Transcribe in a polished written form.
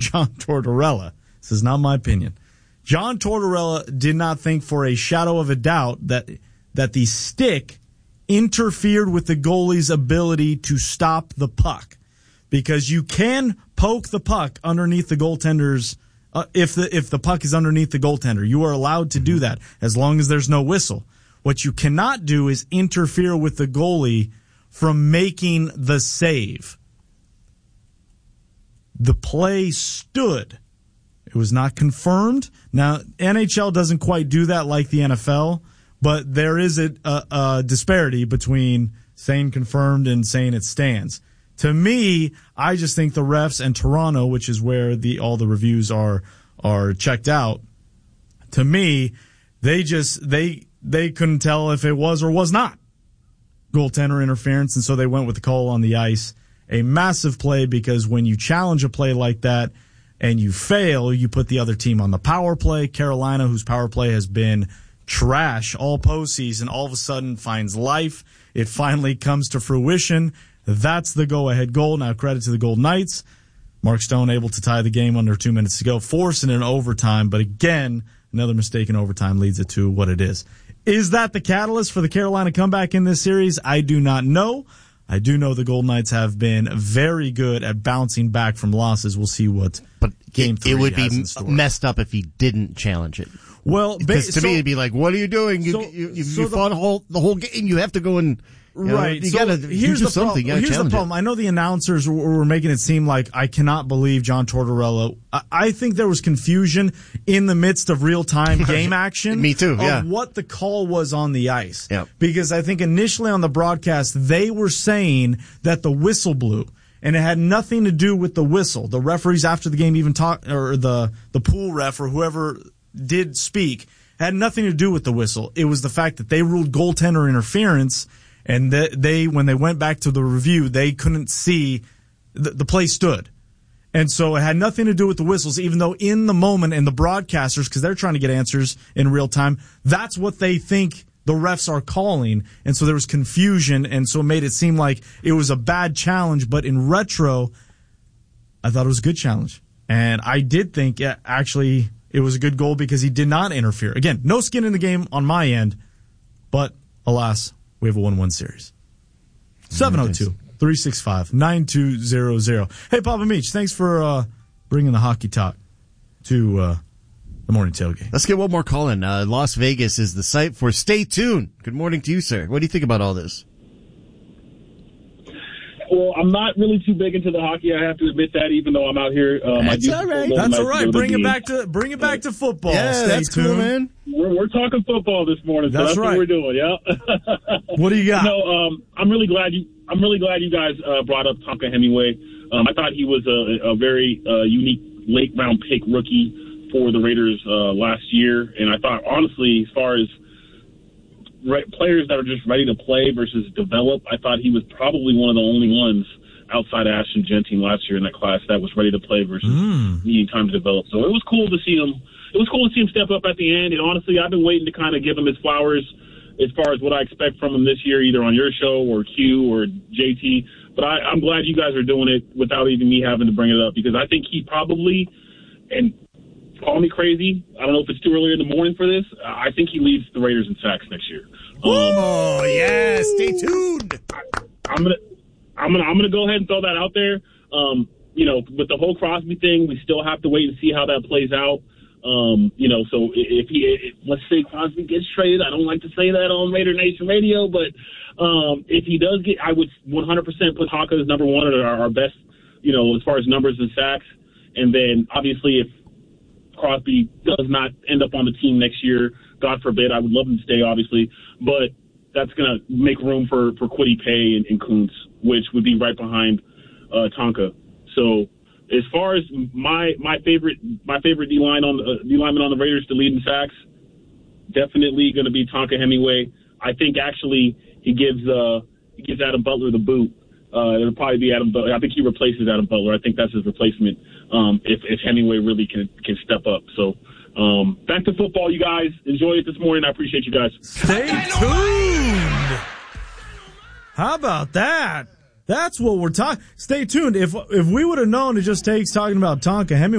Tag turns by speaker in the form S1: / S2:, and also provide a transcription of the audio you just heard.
S1: John Tortorella. This is not my opinion. John Tortorella did not think for a shadow of a doubt that the stick interfered with the goalie's ability to stop the puck. Because you can poke the puck underneath the goaltender's if the puck is underneath the goaltender. You are allowed to do that as long as there's no whistle. What you cannot do is interfere with the goalie from making the save. The play stood. It was not confirmed. Now, NHL doesn't quite do that like the NFL, but there is a disparity between saying confirmed and saying it stands. To me, I just think the refs and Toronto, which is where all the reviews are checked out, to me, they couldn't tell if it was or was not goaltender interference, and so they went with the call on the ice. A massive play, because when you challenge a play like that and you fail, you put the other team on the power play. Carolina, whose power play has been trash all postseason, all of a sudden finds life. It finally comes to fruition. That's the go-ahead goal. Now, credit to the Golden Knights. Mark Stone able to tie the game under 2 minutes to go, forcing an overtime. But again, another mistake in overtime leads it to what it is. Is that the catalyst for the Carolina comeback in this series? I do not know. I do know the Golden Knights have been very good at bouncing back from losses. We'll see what Game 3 has in store.
S2: It would be messed up if he didn't challenge it.
S1: Well,
S2: because to me, it'd be like, what are you doing? You fought the whole game. You have to go and...
S1: Right.
S2: You gotta do something.
S1: Here's the problem. I know the announcers were making it seem like I cannot believe John Tortorella. I think there was confusion in the midst of real-time game action.
S2: Me too, yeah.
S1: Of what the call was on the ice.
S2: Yep.
S1: Because I think initially on the broadcast, they were saying that the whistle blew. And it had nothing to do with the whistle. The referees after the game even talked, or the pool ref or whoever did speak, had nothing to do with the whistle. It was the fact that they ruled goaltender interference. And when they went back to the review, they couldn't see the play stood. And so it had nothing to do with the whistles, even though in the moment, and the broadcasters, because they're trying to get answers in real time, that's what they think the refs are calling. And so there was confusion, and so it made it seem like it was a bad challenge. But in retro, I thought it was a good challenge. And I did think, actually, it was a good goal because he did not interfere. Again, no skin in the game on my end, but alas, we have a 1-1 series. 702-365-9200. Hey, Papa Meach, thanks for bringing the hockey talk to the morning tailgate.
S2: Let's get one more call in. Las Vegas is the site for Stay Tuned. Good morning to you, sir. What do you think about all this?
S3: Well, I'm not really too big into the hockey. I have to admit that, even though I'm out here.
S1: That's all right. That's all right. Bring it back to football.
S2: Yeah, that's cool, man.
S3: We're talking football this morning. So that's
S1: right.
S3: What we're doing. Yeah.
S1: What do you got?
S3: I'm really glad you guys brought up Tonka Hemingway. I thought he was a very unique late round pick rookie for the Raiders last year, and I thought honestly, as far as players that are just ready to play versus develop, I thought he was probably one of the only ones outside of Ashton Genting last year in that class that was ready to play versus needing time to develop. So it was cool to see him. It was cool to see him step up at the end. And honestly, I've been waiting to kind of give him his flowers as far as what I expect from him this year, either on your show or Q or JT. But I'm glad you guys are doing it without even me having to bring it up, because I think he probably, and call me crazy, I don't know if it's too early in the morning for this, I think he leads the Raiders in sacks next year.
S2: Oh yeah, stay tuned.
S3: I'm gonna go ahead and throw that out there. With the whole Crosby thing, we still have to wait and see how that plays out. So if let's say Crosby gets traded, I don't like to say that on Raider Nation Radio, but if he does get, I would 100% put Hawkins as number one, or our best, as far as numbers and sacks. And then obviously if Crosby does not end up on the team next year, God forbid, I would love him to stay, obviously, but that's going to make room for Kwity Paye and Kuntz, which would be right behind Tonka. So as far as my favorite D-lineman on the Raiders to lead in sacks, definitely going to be Tonka Hemingway. I think actually he gives Adam Butler the boot. It'll probably be Adam Butler. I think he replaces Adam Butler. I think that's his replacement if Hemingway really can step up. So back to football, you guys. Enjoy it this morning. I appreciate you guys.
S1: Stay tuned. How about that? That's what we're talking. Stay tuned. If we would have known it just takes talking about Tonka Hemingway